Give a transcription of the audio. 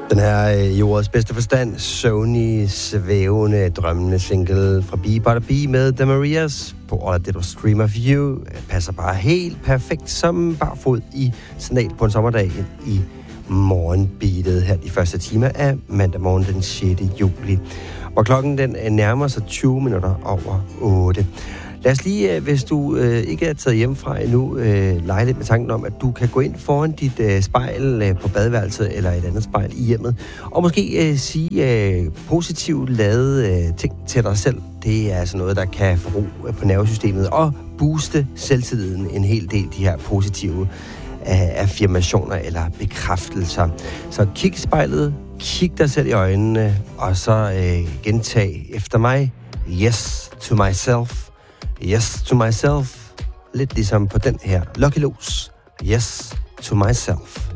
Den her i ordets bedste forstand, Sony svævende, drømmende single fra Bee Butter Bee med The Marias på All I Did Was Dream of You passer bare helt perfekt som barfod i sandal på en sommerdag i morgenbeatet her de første timer af mandag morgen den 6. juli. Og klokken den nærmer sig 20 minutter over 8. Lad os lige, hvis du ikke er taget hjemmefra endnu, lege lidt med tanken om, at du kan gå ind foran dit spejl på badeværelset eller et andet spejl i hjemmet, og måske sige positivt lavede ting til dig selv. Det er altså noget, der kan få ro på nervesystemet og booste selvtilliden en hel del, de her positive affirmationer eller bekræftelser. Så kig i spejlet, kig dig selv i øjnene, og så gentag efter mig, yes to myself. Yes to myself. Lidt ligesom på den her Lucky Loose. Yes to myself.